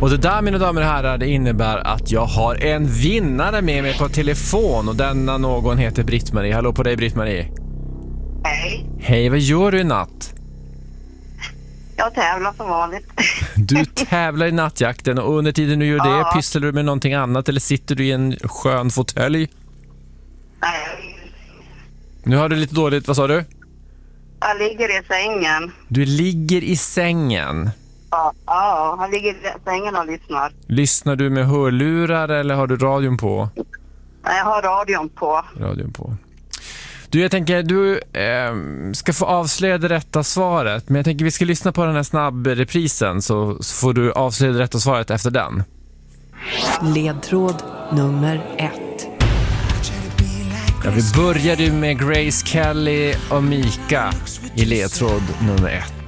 Och det där, mina damer och herrar, det innebär att jag har en vinnare med mig på telefon. Och denna någon heter Britt-Marie. Hallå på dig, Britt-Marie. Hej. Hej, vad gör du i natt? Jag tävlar som vanligt. Du tävlar i nattjakten och under tiden du gör det, pysslar du med någonting annat eller sitter du i en skön fåtölj? Nej. Nu har du lite dåligt, vad sa du? Jag ligger i sängen. Du ligger i sängen. Ja, jag ligger i sängen och lyssnar. Lyssnar du med hörlurar eller har du radion på? Nej, jag har radion på. Radion på. Du, jag tänker, du ska få avslöja det rätta svaret. Men jag tänker vi ska lyssna på den här snabbreprisen så får du avslöja det rätta svaret efter den. Ledtråd nummer 1. Ja, vi började ju med Grace Kelly och Mika i ledtråd nummer 1.